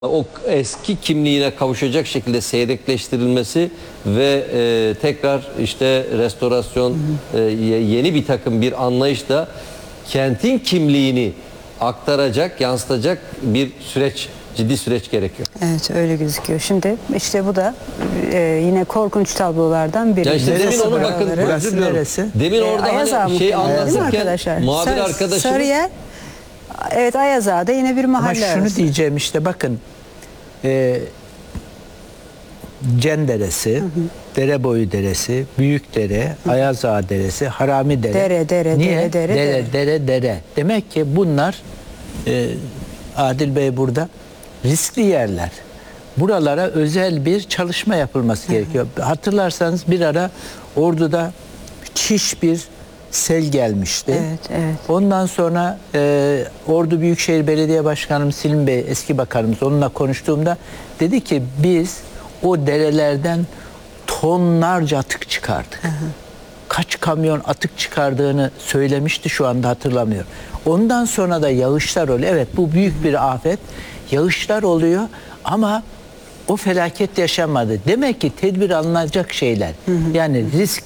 O eski kimliğine kavuşacak şekilde seyrekleştirilmesi ve tekrar işte restorasyon, yeni bir takım bir anlayışla kentin kimliğini aktaracak, yansıtacak bir süreç, ciddi süreç gerekiyor. Evet, öyle gözüküyor. Şimdi işte bu da yine korkunç tablolardan biri. Ya işte demin onu bakın, Burası neresi? Demin orada Ayaz Ağa hani şey anlatırken arkadaşlar? muhabir arkadaşımız Sarıyer, evet, Ayaz Ağa'da yine bir Ama mahalle şunu arası. diyeceğim işte bakın. Cenderesi, Dereboyu Deresi, Büyükdere, Ayaz Ağa Deresi, Harami Dere. Dere. Niye? Dere. Demek ki bunlar Adil Bey burada riskli yerler. Buralara özel bir çalışma yapılması gerekiyor. Hatırlarsanız bir ara Ordu'da müthiş bir sel gelmişti. Evet. Ondan sonra Ordu Büyükşehir Belediye Başkanımız Selim Bey, eski bakanımız, onunla konuştuğumda dedi ki biz o derelerden tonlarca atık çıkardık. Kaç kamyon atık çıkardığını söylemişti, şu anda hatırlamıyorum. Ondan sonra da yağışlar oluyor. Evet, bu büyük bir afet. Yağışlar oluyor ama o felaket yaşanmadı. Demek ki tedbir alınacak şeyler. Yani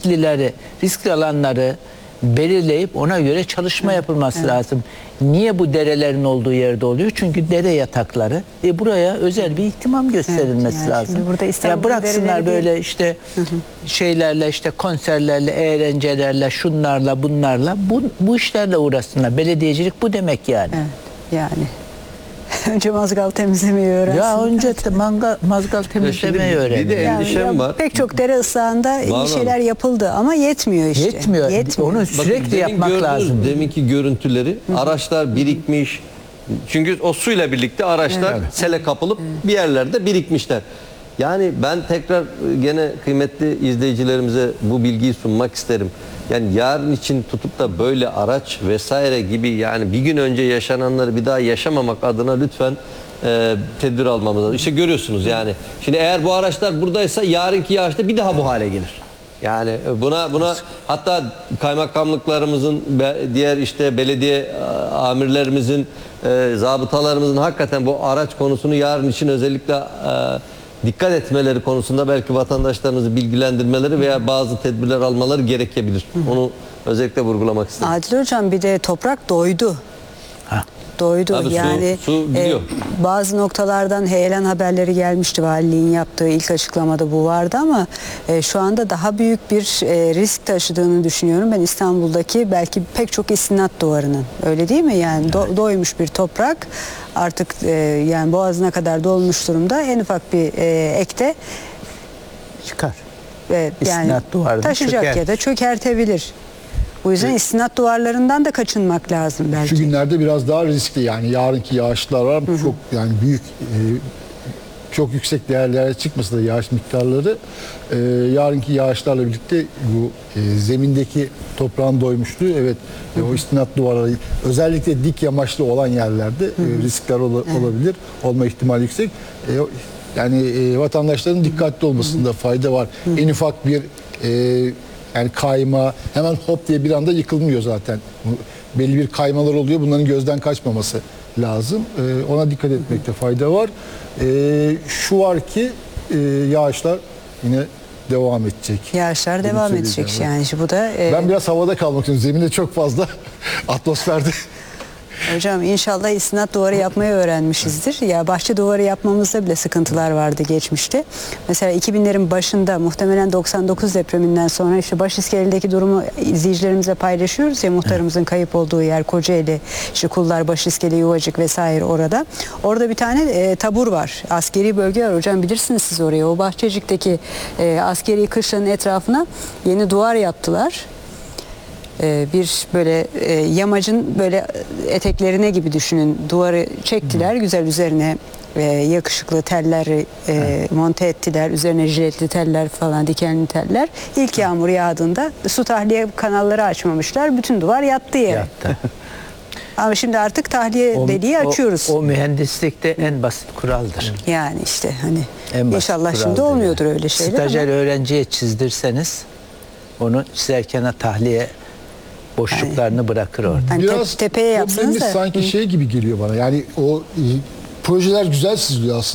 riskli alanları belirleyip ona göre çalışma yapılması lazım. Niye bu derelerin olduğu yerde oluyor? Çünkü dere yatakları. Buraya özel bir ihtimam gösterilmesi yani lazım. burada Ya bıraksınlar böyle işte şeylerle, işte konserlerle, eğlencelerle, şunlarla, bunlarla, bu işlerle uğraşsınlar. Belediyecilik bu demek yani. Evet, yani. Önce mazgal temizlemeyi öğrensin. Ya önce de mazgal temizlemeyi öğrenin. Bir de endişem var. Pek çok dere ıslahında iyi şeyler yapıldı ama yetmiyor işte. Yetmiyor. Onu sürekli demin yapmak gördünüz, lazım. Deminki görüntüleri, araçlar birikmiş. Çünkü o suyla birlikte araçlar sele kapılıp bir yerlerde birikmişler. Yani ben tekrar gene kıymetli izleyicilerimize bu bilgiyi sunmak isterim. Yani yarın için tutup da böyle araç vesaire gibi, yani bir gün önce yaşananları bir daha yaşamamak adına lütfen tedbir almamız lazım. İşte görüyorsunuz yani. Şimdi eğer bu araçlar buradaysa yarınki yağışta bir daha bu hale gelir. Yani buna hatta kaymakamlıklarımızın, diğer işte belediye amirlerimizin, zabıtalarımızın hakikaten bu araç konusunu yarın için özellikle dikkat etmeleri konusunda belki vatandaşlarımızı bilgilendirmeleri veya bazı tedbirler almaları gerekebilir. Onu özellikle vurgulamak istedim. Adil Hocam, bir de toprak doydu. Doydu. Tabii yani su gidiyor. Bazı noktalardan heyelan haberleri gelmişti. Valiliğin yaptığı ilk açıklamada bu vardı ama şu anda daha büyük bir risk taşıdığını düşünüyorum. Ben İstanbul'daki belki pek çok istinat duvarının. Öyle değil mi? Yani doymuş bir toprak artık yani boğazına kadar dolmuş durumda. En ufak bir ekte Çıkar. yani taşıyacak çöker. ya da çökertebilir. Bu yüzden istinat duvarlarından da kaçınmak lazım belki. Şu günlerde biraz daha riskli, yani yarınki yağışlar var. Çok yani büyük, çok yüksek değerlere çıkmasa da yağış miktarları, yarınki yağışlarla birlikte bu zemindeki toprağın doymuşluğu, evet, o istinat duvarları özellikle dik yamaçlı olan yerlerde riskler olabilir. Olma ihtimali yüksek. Yani vatandaşların dikkatli olmasında fayda var. En ufak bir yani kayma hemen hop diye bir anda yıkılmıyor zaten. Belli bir kaymalar oluyor. Bunların gözden kaçmaması lazım. Ona dikkat etmekte fayda var. Şu var ki yağışlar yine devam edecek. Yağışlar devam edecek yani. Bu da ben biraz havada kalmak istiyorum. Zeminde çok fazla, atmosferde. Hocam inşallah istinat duvarı yapmayı öğrenmişizdir. Ya bahçe duvarı yapmamızda bile sıkıntılar vardı geçmişte. Mesela 2000'lerin başında muhtemelen 99 depreminden sonra işte Başiskele'deki durumu izleyicilerimize paylaşıyoruz ya, muhtarımızın kayıp olduğu yer Kocaeli, işte Kullar, Başiskele, Yuvacık vesaire orada. Orada bir tane tabur var. Askeri bölge var hocam, bilirsiniz siz orayı. O Bahçecik'teki askeri kışlanın etrafına yeni duvar yaptılar. Bir böyle yamacın böyle eteklerine gibi düşünün, duvarı çektiler, güzel üzerine yakışıklı teller monte ettiler, üzerine jiletli teller falan, dikenli teller. İlk yağmur yağdığında su tahliye kanalları açmamışlar, bütün duvar yattı yere. Ama şimdi artık tahliye deliği açıyoruz. O mühendislikte en basit kuraldır. Yani işte hani inşallah şimdi kuraldır olmuyordur öyle şeyler. Stajyer öğrenciye çizdirseniz onu çizerken tahliye boşluklarını bırakır orada. Hani Biraz tepeye yapsanız da. sanki şey gibi geliyor bana. Yani o projeler güzel çiziliyor aslında.